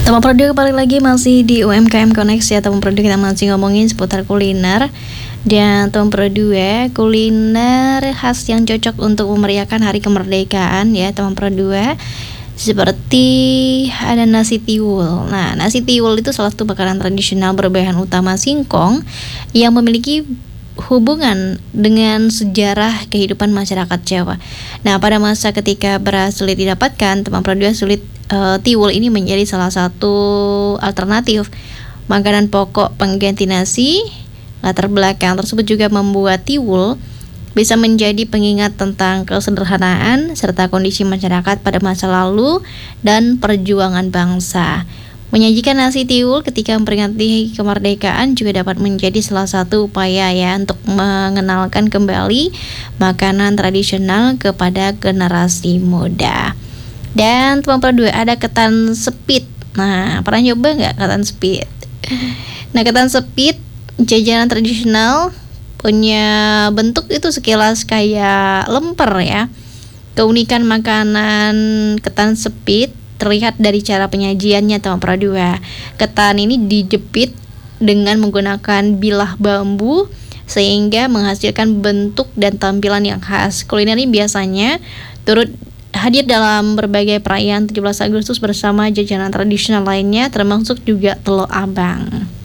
Teman produk balik lagi masih di UMKM Koneksi ya teman produk, kita masih ngomongin seputar kuliner. Dan teman produk ya, kuliner khas yang cocok untuk memeriahkan hari kemerdekaan ya teman produk, seperti ada nasi tiwul. Nah, nasi tiwul itu salah satu makanan tradisional berbahan utama singkong yang memiliki hubungan dengan sejarah kehidupan masyarakat Jawa. Nah, pada masa ketika beras sulit didapatkan, teman produk sulit tiwul ini menjadi salah satu alternatif makanan pokok pengganti nasi. Latar belakang tersebut juga membuat tiwul bisa menjadi pengingat tentang kesederhanaan serta kondisi masyarakat pada masa lalu dan perjuangan bangsa. Menyajikan nasi tiwul ketika memperingati kemerdekaan juga dapat menjadi salah satu upaya ya untuk mengenalkan kembali makanan tradisional kepada generasi muda. Dan teman produk ada ketan sepit. Nah, pernah nyoba nggak ketan sepit? Nah, ketan sepit jajanan tradisional, punya bentuk itu sekilas kayak lemper ya. Keunikan makanan ketan sepit terlihat dari cara penyajiannya teman produk. Ketan ini dijepit dengan menggunakan bilah bambu sehingga menghasilkan bentuk dan tampilan yang khas. Kuliner ini biasanya turut hadir dalam berbagai perayaan 17 Agustus bersama jajanan tradisional lainnya, termasuk juga telur abang.